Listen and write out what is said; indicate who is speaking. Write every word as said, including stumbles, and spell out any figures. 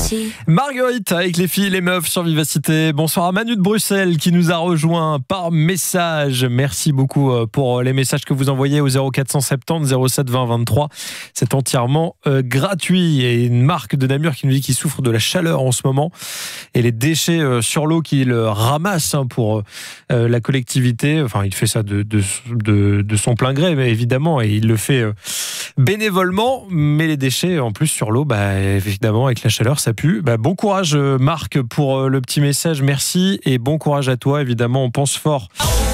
Speaker 1: Marguerite avec les filles et les meufs sur Vivacité. Bonsoir à Manu de Bruxelles qui nous a rejoint par message. Merci beaucoup pour les messages que vous envoyez au zéro quatre cent soixante-dix zéro sept vingt vingt-trois. C'est entièrement euh, gratuit. Et une marque de Namur qui nous dit qu'il souffre de la chaleur en ce moment et les déchets euh, sur l'eau qu'il ramasse hein, pour euh, la collectivité. Enfin, il fait ça de, de, de, de son plein gré, mais évidemment, et il le fait euh, bénévolement. Mais les déchets, en plus, sur l'eau, bah, évidemment, avec la chaleur, ça pue. Bah, bon courage, Marc, pour le petit message. Merci et bon courage à toi. Évidemment, on pense fort